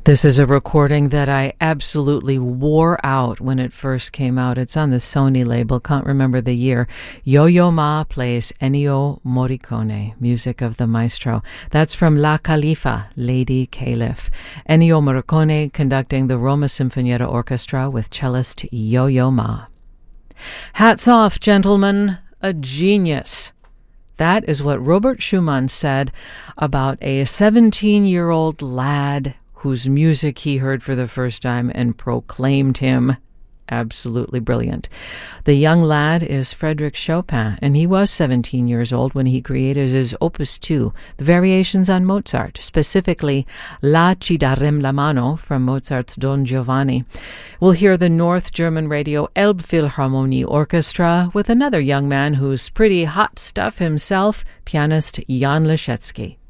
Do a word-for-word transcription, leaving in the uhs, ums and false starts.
This is a recording that I absolutely wore out when it first came out. It's on the Sony label, can't remember the year. Yo-Yo Ma plays Ennio Morricone, music of the maestro. That's from La Califa, Lady Caliph. Ennio Morricone conducting the Roma Sinfonietta Orchestra with cellist Yo-Yo Ma. Hats off, gentlemen, a genius. That is what Robert Schumann said about a seventeen-year-old lad whose music he heard for the first time and proclaimed him absolutely brilliant. The young lad is Frédéric Chopin, and he was seventeen years old when he created his Opus two, the variations on Mozart, specifically La Ci darem la mano from Mozart's Don Giovanni. We'll hear the North German Radio Elbphilharmonie Orchestra with another young man who's pretty hot stuff himself, pianist Jan Leschetski.